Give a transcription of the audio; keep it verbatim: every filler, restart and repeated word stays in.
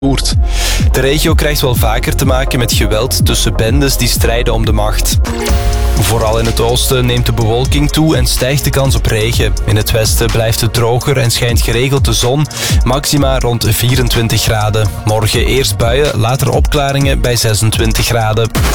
De regio krijgt wel vaker te maken met geweld tussen bendes die strijden om de macht. Vooral in het oosten neemt de bewolking toe en stijgt de kans op regen. In het westen blijft het droger en schijnt geregeld de zon, maxima rond vierentwintig graden. Morgen eerst buien, later opklaringen bij zesentwintig graden.